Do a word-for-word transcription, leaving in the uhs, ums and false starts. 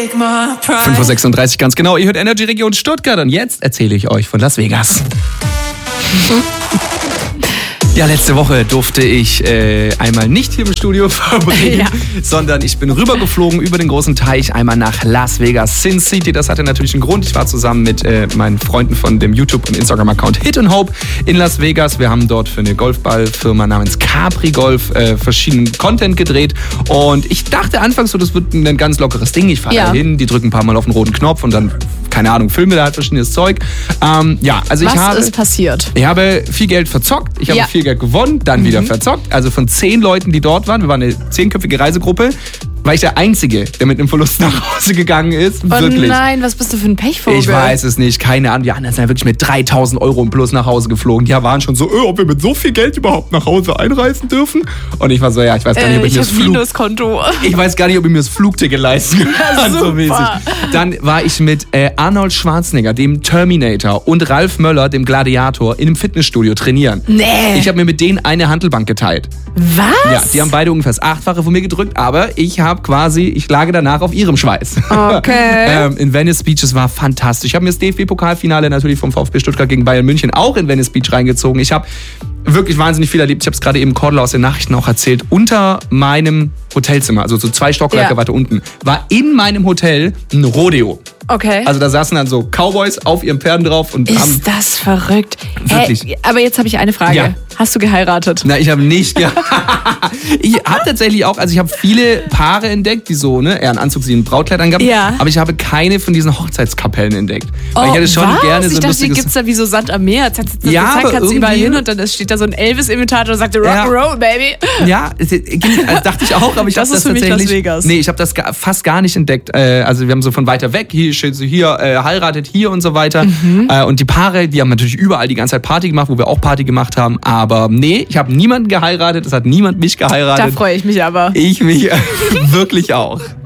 fünf Uhr sechsunddreißig ganz genau. Ihr hört Energy Region Stuttgart und jetzt erzähle ich euch von Las Vegas. Ja, letzte Woche durfte ich äh, einmal nicht hier im Studio verbringen, ja. sondern ich bin rübergeflogen über den großen Teich, einmal nach Las Vegas, Sin City. Das hatte natürlich einen Grund. Ich war zusammen mit äh, meinen Freunden von dem YouTube- und Instagram-Account Hit and Hope in Las Vegas. Wir haben dort für eine Golfballfirma namens Capri Golf äh, verschiedenen Content gedreht. Und ich dachte anfangs so, das wird ein ganz lockeres Ding. Ich fahre ja. da hin, die drücken ein paar Mal auf den roten Knopf und dann, keine Ahnung, filme da halt verschiedenes Zeug. Ähm, ja, also Was ich habe, ist passiert? Ich habe viel Geld verzockt. Ich habe ja. viel Geld gewonnen, dann mhm. wieder verzockt. Also von zehn Leuten, die dort waren, wir waren eine zehnköpfige Reisegruppe, war ich der Einzige, der mit einem Verlust nach Hause gegangen ist. Oh wirklich. Nein, was bist du für ein Pechvogel? Ich weiß es nicht, keine Ahnung. Die anderen sind ja wirklich mit dreitausend Euro im Plus nach Hause geflogen. Die waren schon so, öh, ob wir mit so viel Geld überhaupt nach Hause einreisen dürfen. Und ich war so, ja, ich weiß gar nicht, ob äh, ich, ich mir das Flug... Minuskonto. Ich weiß gar nicht, ob ich mir das Flugticket leisten kann. Ja, so mäßig. Dann war ich mit äh, Arnold Schwarzenegger, dem Terminator, und Ralf Möller, dem Gladiator, in einem Fitnessstudio trainieren. Nee. Ich habe mir mit denen eine Hantelbank geteilt. Was? Ja, die haben beide ungefähr das Achtfache von mir gedrückt, aber ich habe quasi, ich lage danach auf ihrem Schweiß. Okay. ähm, in Venice Beach, es war fantastisch. Ich habe mir das D F B-Pokalfinale natürlich vom VfB Stuttgart gegen Bayern München auch in Venice Beach reingezogen. Ich habe wirklich wahnsinnig viel erlebt. Ich habe es gerade eben Cordula aus den Nachrichten auch erzählt. Unter meinem Hotelzimmer, also so zwei Stockwerke ja. weiter unten, war in meinem Hotel ein Rodeo. Okay. Also da saßen dann so Cowboys auf ihren Pferden drauf und ist haben... Ist das verrückt. Wirklich. Hey, aber jetzt habe ich eine Frage. Ja. Hast du geheiratet? Na, ich habe nicht geheiratet. Ich habe tatsächlich auch, also ich habe viele Paare entdeckt, die so, ne, eher einen Anzug, sie ein Brautkleid angaben. Ja. Aber ich habe keine von diesen Hochzeitskapellen entdeckt. Oh, Weil ich hätte schon was? gerne so ich ein dachte, lustiges... die gibt's da wie so Sand am Meer. Zack, zack, zack, Ja, zack, aber kannst du überall irgendwie- hin und dann steht da so ein Elvis-Imitator und sagt Ja. Rock'n'Roll, Baby. Ja, es- das dachte ich auch, aber ich Das habe ist das für mich tatsächlich... Las Vegas. Nee, ich habe das ga- fast gar nicht entdeckt. Äh, Also wir haben so von weiter weg, hier steht so hier, äh, heiratet hier und so weiter. Mhm. Äh, Und die Paare, die haben natürlich überall die ganze Zeit Party gemacht, wo wir auch Party gemacht haben. Aber nee, ich habe niemanden geheiratet, es hat niemand mich geheiratet. Da freue ich mich aber. Ich mich wirklich auch.